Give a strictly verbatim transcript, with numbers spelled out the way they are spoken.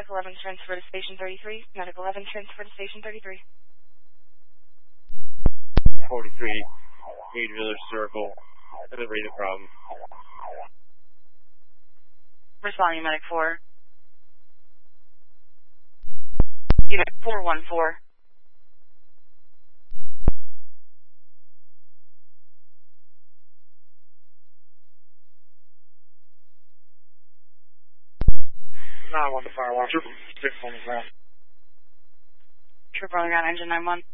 Medic eleven, transfer to Station thirty-three. Medic eleven, transfer to Station thirty-three. forty-three, Gage Village Circle. That's a radio problem. Responding Medic four. Unit four one four. nine one to Fire Watcher. six on the ground. Trooper on the ground, engine nine one.